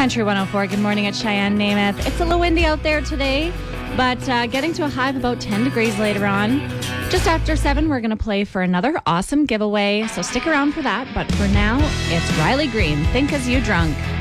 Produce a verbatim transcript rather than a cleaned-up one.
Country one oh four, good morning at Cheyenne, Namath. It's a little windy out there today, but uh, getting to a high of about ten degrees later on. Just after seven, we're going to play for another awesome giveaway, so stick around for that. But for now, it's Riley Green, Think As You Drunk.